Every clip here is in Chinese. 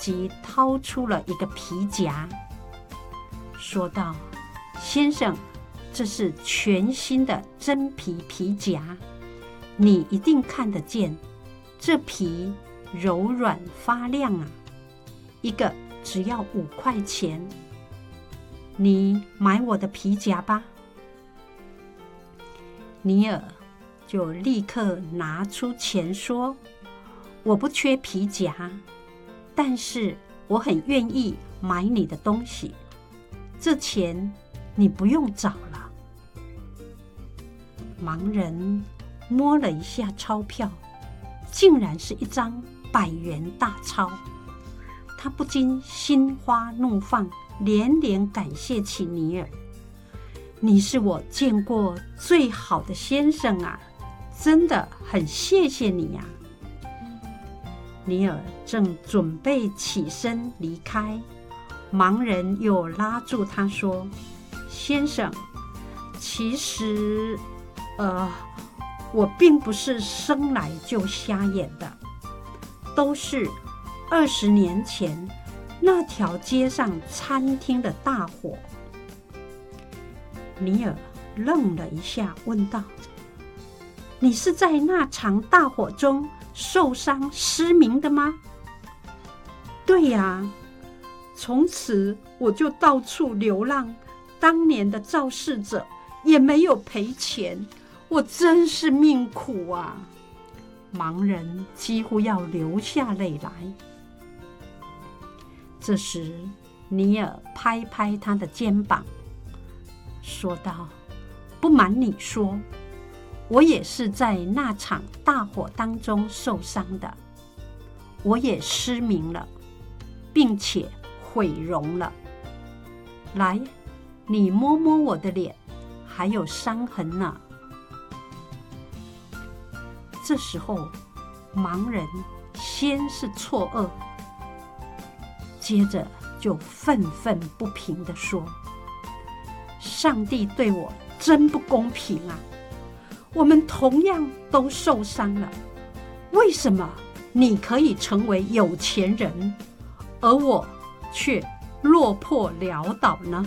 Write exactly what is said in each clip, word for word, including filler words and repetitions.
即掏出了一个皮夹，说道：“先生，这是全新的真皮皮夹，你一定看得见，这皮柔软发亮啊，一个只要五块钱，你买我的皮夹吧。”尼尔就立刻拿出钱说：“我不缺皮夹，但是我很愿意买你的东西，这钱你不用找了。”盲人摸了一下钞票，竟然是一张百元大钞，他不禁心花怒放，连连感谢起尼尔：“你是我见过最好的先生啊，真的很谢谢你呀！”尼尔正准备起身离开，盲人又拉住他说：“先生，其实，呃，我并不是生来就瞎眼的，都是二十年前那条街上餐厅的大火。”尼尔愣了一下，问道：“你是在那场大火中受伤失明的吗？”“对呀，从此我就到处流浪，当年的肇事者也没有赔钱，我真是命苦啊！”盲人几乎要流下泪来。这时，尼尔拍拍他的肩膀，说道：“不瞒你说，我也是在那场大火当中受伤的，我也失明了，并且毁容了。来，你摸摸我的脸，还有伤痕呢。”这时候，盲人先是错愕，接着就愤愤不平地说：“上帝对我真不公平啊！我们同样都受伤了，为什么你可以成为有钱人，而我却落魄潦倒呢？”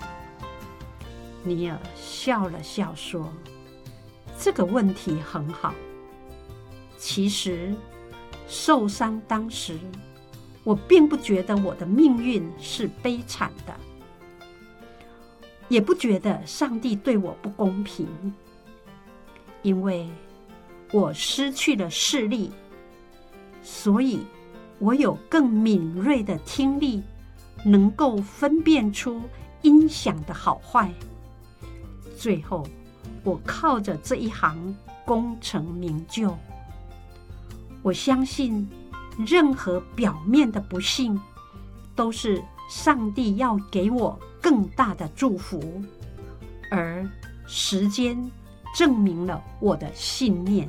尼尔笑了笑说：“这个问题很好。其实受伤当时，我并不觉得我的命运是悲惨的，也不觉得上帝对我不公平，因为我失去了视力，所以我有更敏锐的听力，能够分辨出音响的好坏。最后，我靠着这一行功成名就。我相信，任何表面的不幸，都是上帝要给我更大的祝福，而时间证明了我的信念。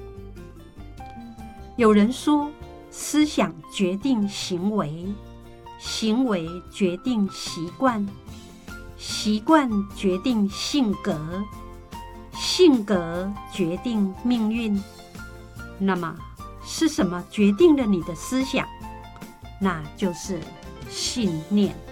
有人说，思想决定行为，行为决定习惯，习惯决定性格，性格决定命运。那么，是什么决定了你的思想？那就是信念。